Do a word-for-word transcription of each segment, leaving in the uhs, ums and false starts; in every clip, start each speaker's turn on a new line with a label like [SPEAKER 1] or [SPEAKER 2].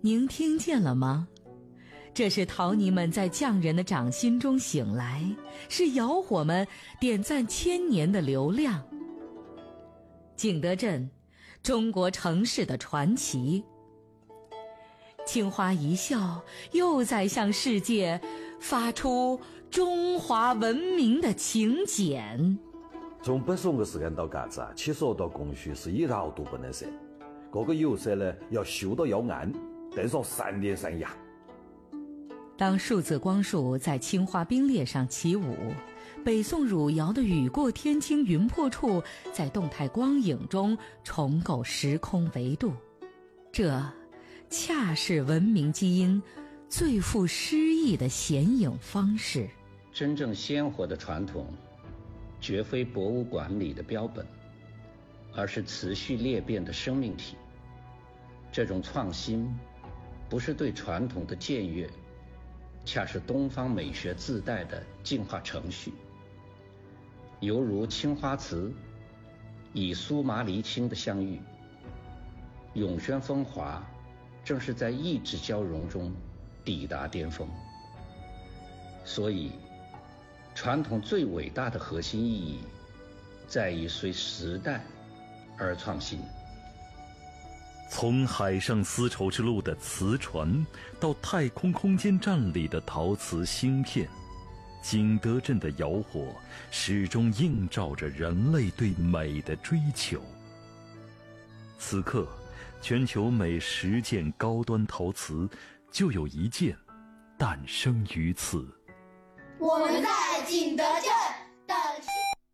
[SPEAKER 1] 您听见了吗？这是陶泥们在匠人的掌心中醒来，是窑火们点赞千年的流量。景德镇，中国城市的传奇。青花一笑，又在向世界发出中华文明的请柬。
[SPEAKER 2] 从北宋的时间到嘎子啊，七十多道工序是一绕都不能省，各个釉色呢要修到要暗，等上三天三夜。
[SPEAKER 1] 当数字光束在青花冰裂上起舞，北宋汝窑的雨过天青云破处在动态光影中重构时空维度，这恰是文明基因最富诗意的显影方式。
[SPEAKER 3] 真正鲜活的传统绝非博物馆里的标本，而是持续裂变的生命体。这种创新不是对传统的僭越，恰是东方美学自带的进化程序。犹如青花瓷以苏麻离青的相遇，永轩风华正是在意志交融中抵达巅峰。所以传统最伟大的核心意义在于随时代而创新。
[SPEAKER 4] 从海上丝绸之路的瓷船到太空空间站里的陶瓷芯片，景德镇的窑火始终映照着人类对美的追求。此刻全球每十件高端陶瓷就有一件诞生于此。
[SPEAKER 5] 我们在景德镇等是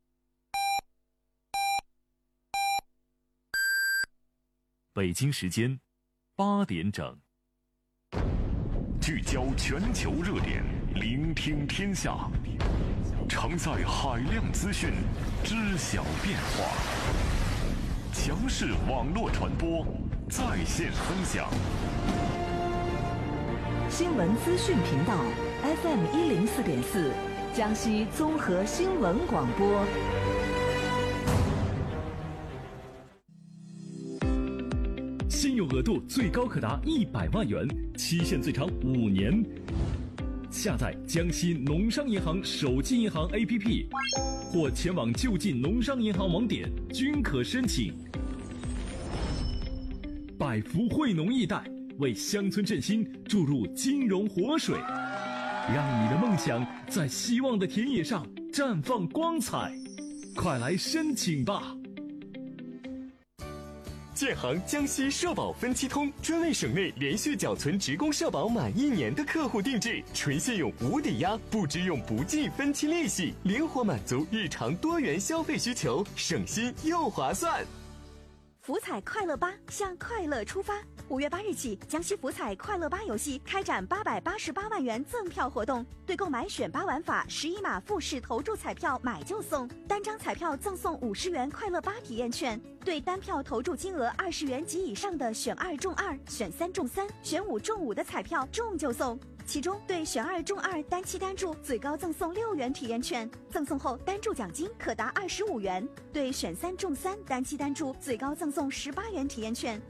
[SPEAKER 4] 北京时间八点整，
[SPEAKER 6] 聚焦全球热点，聆听天下，承载海量资讯，知晓变化，强势网络传播，在线分享。
[SPEAKER 7] 新闻资讯频道 F M 一零四点四，江西综合新闻广播。
[SPEAKER 8] 信用额度最高可达一百万元，期限最长五年。下载江西农商银行手机银行 A P P， 或前往就近农商银行网点均可申请。百福惠农易贷为乡村振兴注入金融活水，让你的梦想在希望的田野上绽放光彩。快来申请吧！
[SPEAKER 9] 建行江西社保分期通专为省内连续缴存职工社保满一年的客户定制，纯信用无抵押，不支用不计分期利息，灵活满足日常多元消费需求，省心又划算。
[SPEAKER 10] 福彩快乐吧，向快乐出发！五月八日起，江西福彩快乐吧游戏开展八百八十八万元赠票活动，对购买选拔玩法十一码复式投注彩票买就送，单张彩票赠送五十元快乐吧体验券，对单票投注金额二十元及以上的选二中二、选三中三、选五中五的彩票中就送。其中对选二中二单期单注最高赠送六元体验券，赠送后单注奖金可达二十五元；对选三中三单期单注最高赠送十八元体验券，